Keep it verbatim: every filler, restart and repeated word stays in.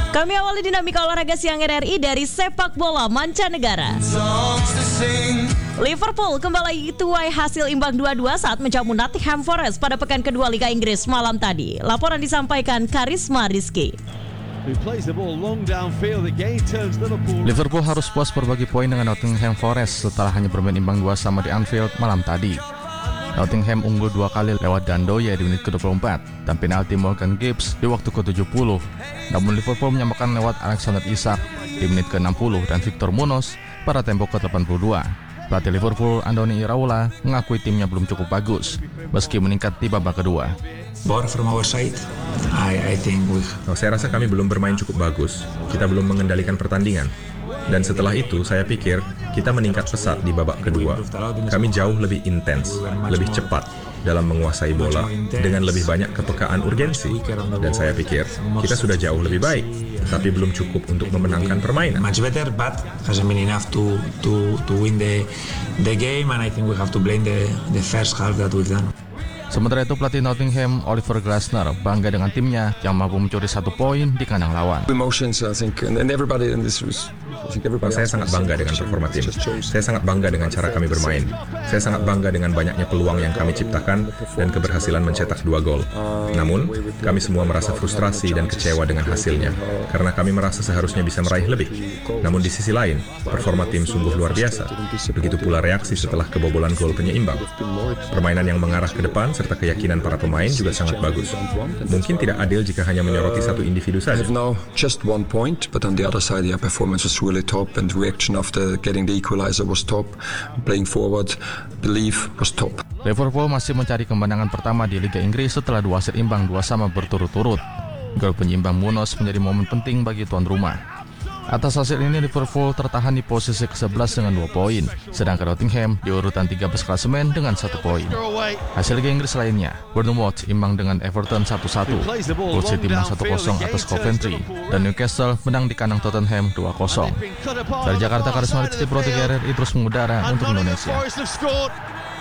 Kami awali dinamika olahraga siang R R I dari sepak bola mancanegara. Liverpool kembali tuai hasil imbang dua dua saat menjamu Nottingham Forest pada pekan kedua Liga Inggris malam tadi. Laporan disampaikan Karisma Rizky. Liverpool harus puas berbagi poin dengan Nottingham Forest setelah hanya bermain imbang dua sama di Anfield malam tadi. Nottingham unggul dua kali lewat Dandoya di menit ke dua puluh empat dan penalti Morgan Gibbs di waktu ke tujuh puluh. Namun Liverpool menyamakan lewat Alexander Isak di menit ke enam puluh dan Victor Munoz pada tempo ke delapan puluh dua. Pelatih Liverpool Andoni Iraola mengakui timnya belum cukup bagus meski meningkat di babak kedua. From our side, I, I think we... oh, saya rasa kami belum bermain cukup bagus. Kita belum mengendalikan pertandingan. Dan setelah itu, saya pikir kita meningkat pesat di babak kedua. Kami jauh lebih intens, lebih cepat dalam menguasai bola dengan lebih banyak kepekaan urgensi. Dan saya pikir kita sudah jauh lebih baik, tapi belum cukup untuk memenangkan permainan. Much better, but hasn't been enough to to to win the the game, and I think we have to blame the the first half that we've done. Sementara itu pelatih Nottingham Oliver Glasner bangga dengan timnya yang mampu mencuri satu poin di kandang lawan. Emotions, I think, and everybody in this was. Saya sangat bangga dengan performa tim. Saya sangat bangga dengan cara kami bermain. Saya sangat bangga dengan banyaknya peluang yang kami ciptakan dan keberhasilan mencetak dua gol. Namun, kami semua merasa frustrasi dan kecewa dengan hasilnya karena kami merasa seharusnya bisa meraih lebih. Namun di sisi lain, performa tim sungguh luar biasa. Begitu pula reaksi setelah kebobolan gol penyeimbang. Permainan yang mengarah ke depan serta keyakinan para pemain juga sangat bagus. Mungkin tidak adil jika hanya menyoroti satu individu saja. Just one point, but on the other side, their performance was really top, and reaction after getting the equalizer was top. Playing forward, belief was top. Liverpool masih mencari kemenangan pertama di Liga Inggris setelah dua hasil imbang dua sama berturut-turut. Gol penyeimbang Munoz menjadi momen penting bagi tuan rumah. Atas hasil ini Liverpool tertahan di posisi ke sebelas dengan dua poin, sedangkan Nottingham di urutan tiga belas klasemen dengan satu poin. Hasil Liga Inggris lainnya, Bournemouth imbang dengan Everton satu satu, Hull City menang satu kosong atas Coventry, dan Newcastle menang di kandang Tottenham dua kosong. Dari Jakarta, Karisma Rizky Pro tiga R R I terus mengudara untuk Indonesia.